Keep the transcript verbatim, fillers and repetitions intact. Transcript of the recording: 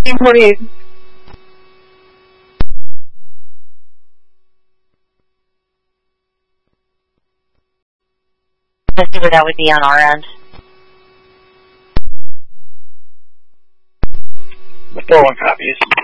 fifteen forty-eight. Let's see what that would be on our end. The four one copies.